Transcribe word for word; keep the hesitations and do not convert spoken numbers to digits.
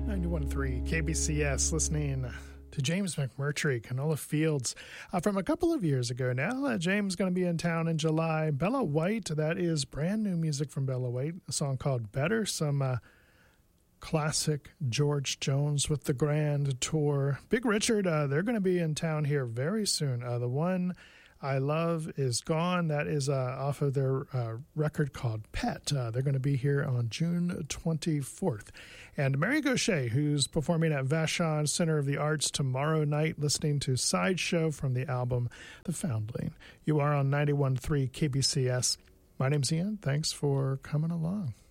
ninety-one point three K B C S, listening to James McMurtry, Canola Fields. Uh, from a couple of years ago now, uh, James is going to be in town in July. Bella White, that is brand new music from Bella White, a song called Better, some uh, classic George Jones with the Grand Tour. Big Richard, uh, they're going to be in town here very soon. Uh, the One I Love Is Gone, that is uh, off of their uh, record called Pet. Uh, they're going to be here on June twenty-fourth. And Mary Gauthier, who's performing at Vashon Center of the Arts tomorrow night, listening to Sideshow from the album The Foundling. You are on ninety-one point three K B C S. My name's Ian. Thanks for coming along.